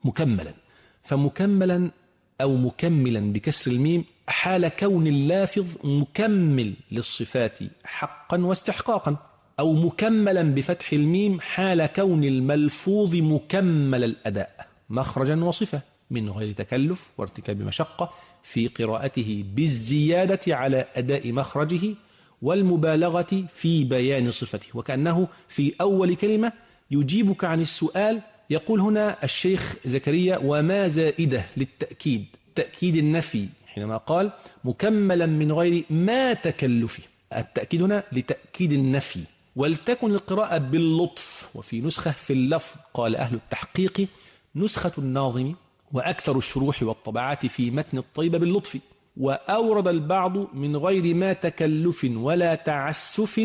مكملا. فمكملا أو مكملا بكسر الميم حال كون اللافظ مكمل للصفات حقا واستحقاقا، أو مكملا بفتح الميم حال كون الملفوظ مكمل الأداء مخرجا وصفة من غير تكلف وارتكاب مشقة في قراءته بالزيادة على أداء مخرجه والمبالغة في بيان صفته. وكأنه في أول كلمة يجيبك عن السؤال. يقول هنا الشيخ زكريا: وما زائدة للتأكيد، تأكيد النفي حينما قال مكملا من غير ما تكلف. التأكيد هنا لتأكيد النفي. ولتكن القراءة باللطف. وفي نسخة في اللفظ قال أهل التحقيق: نسخة الناظم وأكثر الشروح والطبعات في متن الطيبة باللطف. وأورد البعض من غير ما تكلف ولا تعسف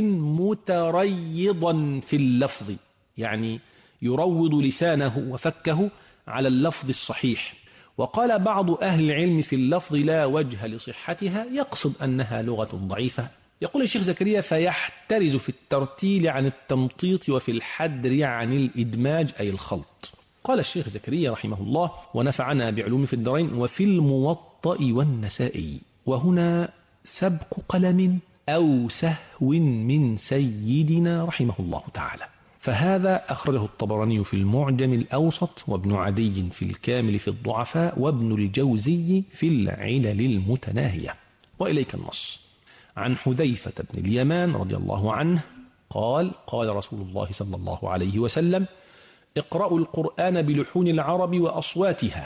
متريضا في اللفظ، يعني يروض لسانه وفكه على اللفظ الصحيح. وقال بعض أهل العلم في اللفظ لا وجه لصحتها، يقصد أنها لغة ضعيفة. يقول الشيخ زكريا: فيحترز في الترتيل عن التمطيط وفي الحدر عن الإدماج أي الخلط. قال الشيخ زكريا رحمه الله ونفعنا بعلوم في الدارين: وفي الموطأ والنسائي. وهنا سبق قلم أو سهو من سيدنا رحمه الله تعالى. فهذا أخرجه الطبراني في المعجم الأوسط، وابن عدي في الكامل في الضعفاء، وابن الجوزي في العلل المتناهية. وإليك النص. عن حذيفة بن اليمان رضي الله عنه قال: قال رسول الله صلى الله عليه وسلم: اقرأوا القرآن بلحون العرب وأصواتها،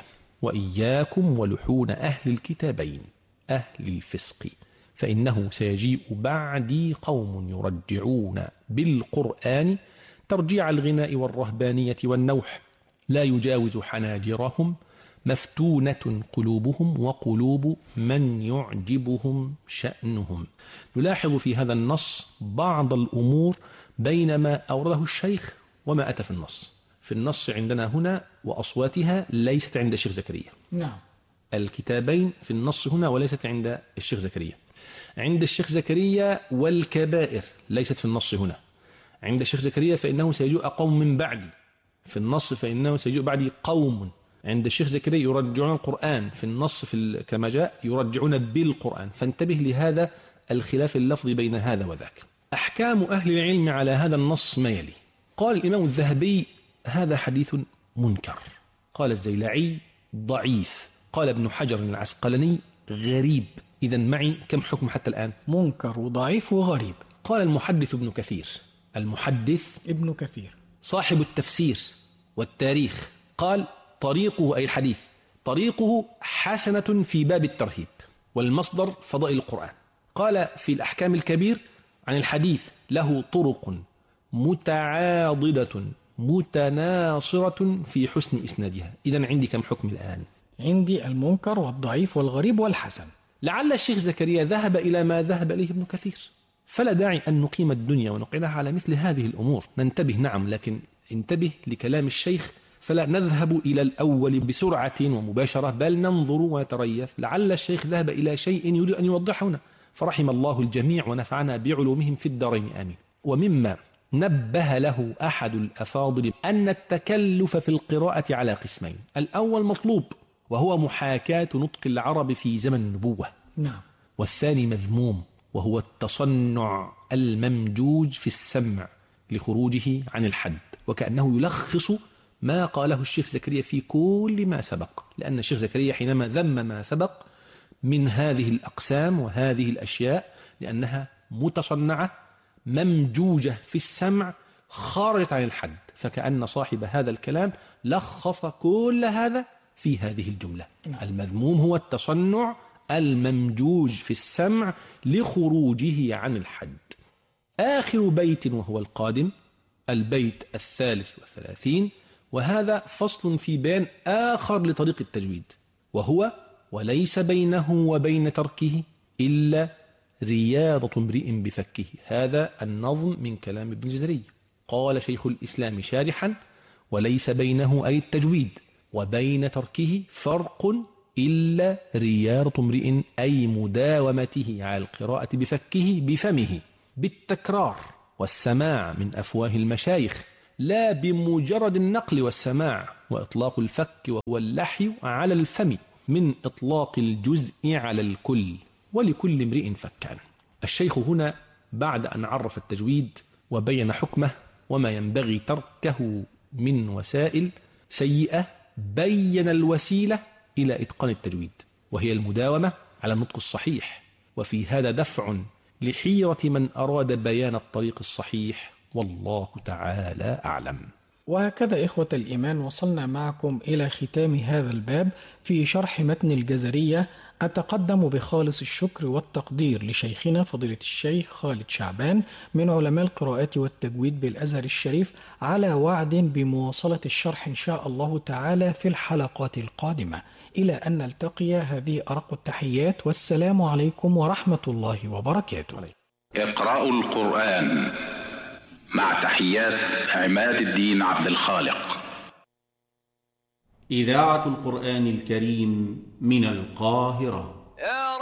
وإياكم ولحون أهل الكتابين أهل الفسق، فإنه سيجيء بعدي قوم يرجعون بالقرآن ترجيع الغناء والرهبانية والنوح، لا يجاوز حناجرهم، مفتونة قلوبهم وقلوب من يعجبهم شأنهم. نلاحظ في هذا النص بعض الأمور بين ما أورده الشيخ وما أتى في النص. في النص عندنا هنا وأصواتها ليست عند الشيخ زكريا. نعم. الكتابين في النص هنا وليست عند الشيخ زكريا. عند الشيخ زكريا والكبائر ليست في النص هنا. عند الشيخ زكريا فإنه سيجوء قوم من بعدي، في النص فإنه سيجوء بعدي قوم. عند الشيخ زكريا يرجعون القرآن، في النص كما جاء يرجعون بالقرآن. فانتبه لهذا الخلاف اللفظي بين هذا وذاك. أحكام أهل العلم على هذا النص ما يلي. قال الإمام الذهبي: هذا حديث منكر. قال الزيلعي: ضعيف. قال ابن حجر العسقلاني: غريب. إذن معي كم حكم حتى الآن؟ منكر وضعيف وغريب. قال المحدث ابن كثير، المحدث ابن كثير صاحب التفسير والتاريخ، قال: طريقه أي الحديث طريقه حسنة في باب الترهيب، والمصدر فضائل القرآن. قال في الأحكام الكبير عن الحديث: له طرق متعاضدة متناصرة في حسن إسنادها. إذن عندي كم حكم الآن؟ عندي المنكر والضعيف والغريب والحسن. لعل الشيخ زكريا ذهب إلى ما ذهب إليه ابن كثير، فلا داعي أن نقيم الدنيا ونقعدها على مثل هذه الأمور. ننتبه نعم، لكن انتبه لكلام الشيخ، فلا نذهب إلى الأول بسرعة ومباشرة، بل ننظر ونتريث. لعل الشيخ ذهب إلى شيء يريد أن يوضحنا، فرحم الله الجميع ونفعنا بعلومهم في الدارين آمين. ومما نبه له أحد الأفاضل أن التكلف في القراءة على قسمين: الأول مطلوب وهو محاكاة نطق العرب في زمن النبوة، نعم. والثاني مذموم وهو التصنع الممجوج في السمع لخروجه عن الحد. وكأنه يلخص ما قاله الشيخ زكريا في كل ما سبق، لأن الشيخ زكريا حينما ذم ما سبق من هذه الأقسام وهذه الأشياء لأنها متصنعة ممجوجة في السمع خارجت عن الحد، فكأن صاحب هذا الكلام لخص كل هذا في هذه الجملة. المذموم هو التصنع الممجوج في السمع لخروجه عن الحد. آخر بيت وهو القادم، البيت 33، وهذا فصل في بيان آخر لطريق التجويد، وهو: وليس بينه وبين تركه إلا رياضة امرئ بفكه. هذا النظم من كلام ابن جزري. قال شيخ الإسلام شارحا: وليس بينه أي التجويد وبين تركه فرق إلا رياضة امرئ أي مداومته على القراءة بفكه بفمه بالتكرار والسماع من أفواه المشايخ، لا بمجرد النقل والسماع وإطلاق الفك وهو اللحي على الفم من إطلاق الجزء على الكل، ولكل امرئ فكان. الشيخ هنا بعد أن عرف التجويد وبين حكمه وما ينبغي تركه من وسائل سيئة، بين الوسيلة إلى إتقان التجويد، وهي المداومة على النطق الصحيح، وفي هذا دفع لحيرة من أراد بيان الطريق الصحيح، والله تعالى أعلم. وهكذا إخوة الإيمان وصلنا معكم إلى ختام هذا الباب في شرح متن الجزرية. أتقدم بخالص الشكر والتقدير لشيخنا فضيلة الشيخ خالد شعبان من علماء القراءات والتجويد بالأزهر الشريف، على وعد بمواصلة الشرح إن شاء الله تعالى في الحلقات القادمة. إلى أن نلتقي، هذه أرق التحيات، والسلام عليكم ورحمة الله وبركاته. اقرأوا القرآن مع تحيات عماد الدين عبد الخالق. إذاعة القرآن الكريم من القاهرة.